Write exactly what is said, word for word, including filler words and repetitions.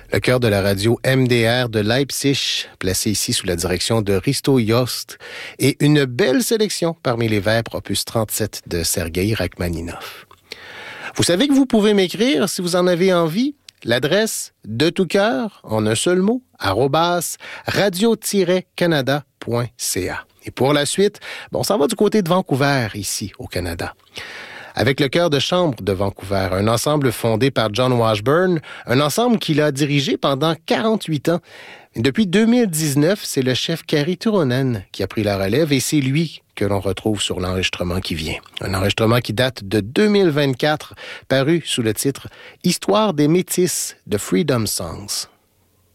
Le chœur de la radio M D R de Leipzig, placé ici sous la direction de Risto Jost, et une belle sélection parmi les Vêpres opus trente-sept de Sergueï Rachmaninov. Vous savez que vous pouvez m'écrire si vous en avez envie. L'adresse de tout cœur, en un seul mot, arrobas radio tiret canada point c a. Et pour la suite, bon, on s'en va du côté de Vancouver, ici, au Canada. Avec le chœur de chambre de Vancouver, un ensemble fondé par John Washburn, un ensemble qu'il a dirigé pendant quarante-huit ans. Depuis deux mille dix-neuf, c'est le chef Kari Turunen qui a pris la relève et c'est lui que l'on retrouve sur l'enregistrement qui vient. Un enregistrement qui date de deux mille vingt-quatre, paru sous le titre « Histoire des Métis de Freedom Songs ».